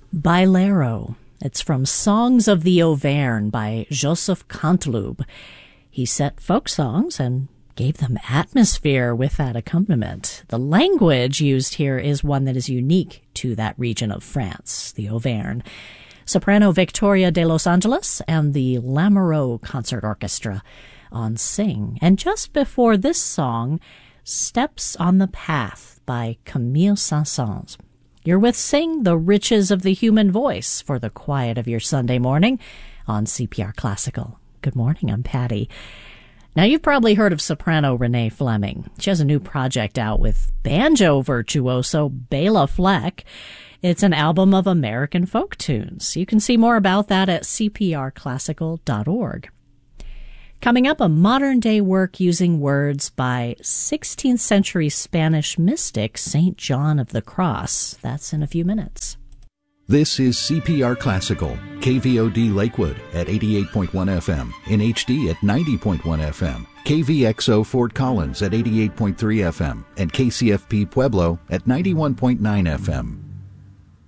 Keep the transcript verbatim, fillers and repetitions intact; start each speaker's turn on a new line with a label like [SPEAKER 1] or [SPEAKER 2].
[SPEAKER 1] Bailero. It's from Songs of the Auvergne by Joseph Canteloube. He set folk songs and gave them atmosphere with that accompaniment. The language used here is one that is unique to that region of France, the Auvergne. Soprano Victoria de Los Angeles and the Lamoureux Concert Orchestra on Sing. And just before this song, Steps on the Path by Camille Saint-Saëns. You're with Sing, the riches of the human voice, for the quiet of your Sunday morning on C P R Classical. Good morning, I'm Patty. Now, you've probably heard of soprano Renee Fleming. She has a new project out with banjo virtuoso Bela Fleck. It's an album of American folk tunes. You can see more about that at c p r classical dot org. Coming up, a modern-day work using words by sixteenth century Spanish mystic Saint John of the Cross. That's in a few minutes.
[SPEAKER 2] This is C P R Classical, K V O D Lakewood at eighty-eight point one F M, in H D at ninety point one F M, K V X O Fort Collins at eighty-eight point three F M, and K C F P Pueblo at ninety-one point nine F M.